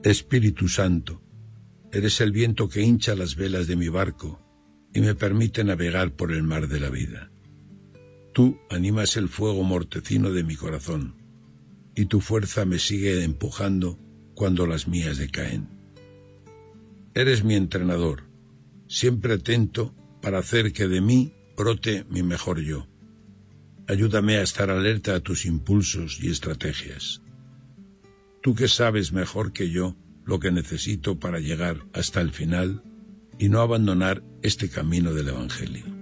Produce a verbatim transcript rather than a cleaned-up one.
Espíritu Santo, eres el viento que hincha las velas de mi barco y me permite navegar por el mar de la vida. Tú animas el fuego mortecino de mi corazón, y tu fuerza me sigue empujando cuando las mías decaen. Eres mi entrenador, siempre atento para hacer que de mí brote mi mejor yo. Ayúdame a estar alerta a tus impulsos y estrategias. Tú que sabes mejor que yo lo que necesito para llegar hasta el final y no abandonar este camino del Evangelio.